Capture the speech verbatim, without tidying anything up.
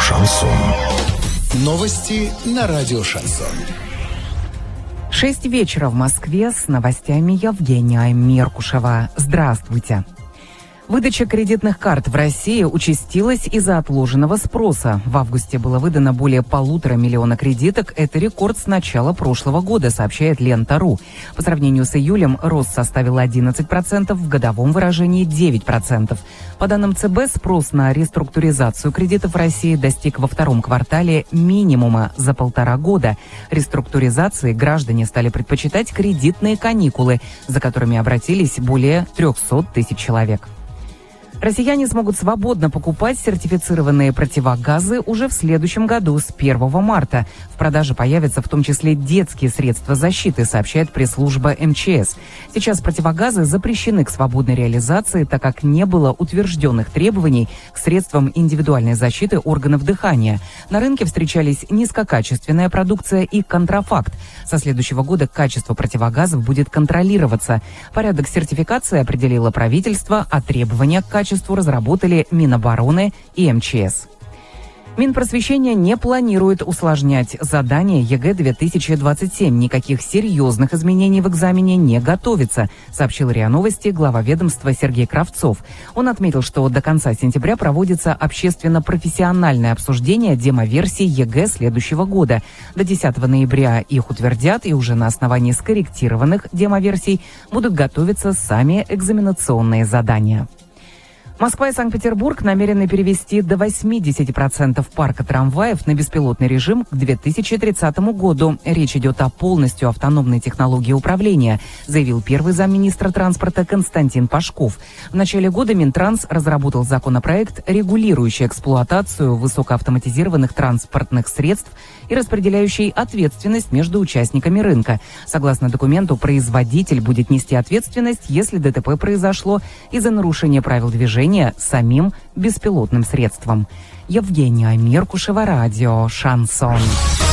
Шансон. Новости на радио Шансон. Шесть вечера в Москве с новостями Евгения Меркушева. Здравствуйте. Выдача кредитных карт в России участилась из-за отложенного спроса. В августе было выдано более полутора миллиона кредиток. Это рекорд с начала прошлого года, сообщает Лента.ру. По сравнению с июлем рост составил одиннадцать процентов, в годовом выражении девять процентов. По данным ЦБ, спрос на реструктуризацию кредитов в России достиг во втором квартале минимума за полтора года. Реструктуризации граждане стали предпочитать кредитные каникулы, за которыми обратились более трехсот тысяч человек. Россияне смогут свободно покупать сертифицированные противогазы уже в следующем году, с первого марта. В продаже появятся в том числе детские средства защиты, сообщает пресс-служба эм че эс. Сейчас противогазы запрещены к свободной реализации, так как не было утвержденных требований к средствам индивидуальной защиты органов дыхания. На рынке встречались низкокачественная продукция и контрафакт. Со следующего года качество противогазов будет контролироваться. Порядок сертификации определило правительство, а требования к качеству разработали Минобороны и эм че эс. Минпросвещение не планирует усложнять задание ЕГЭ две тысячи двадцать семь. Никаких серьезных изменений в экзамене не готовится, сообщил РИА Новости глава ведомства Сергей Кравцов. Он отметил, что до конца сентября проводится общественно-профессиональное обсуждение демоверсий ЕГЭ следующего года. До десятого ноября их утвердят, и уже на основании скорректированных демоверсий будут готовиться сами экзаменационные задания. Москва и Санкт-Петербург намерены перевести до восемьдесят процентов парка трамваев на беспилотный режим к две тысячи тридцатому году. Речь идет о полностью автономной технологии управления, заявил первый замминистра транспорта Константин Пашков. В начале года Минтранс разработал законопроект, регулирующий эксплуатацию высокоавтоматизированных транспортных средств и распределяющий ответственность между участниками рынка. Согласно документу, производитель будет нести ответственность, если ДТП произошло из-за нарушения правил движения самим беспилотным средством. Евгения Меркушева, радио Шансон.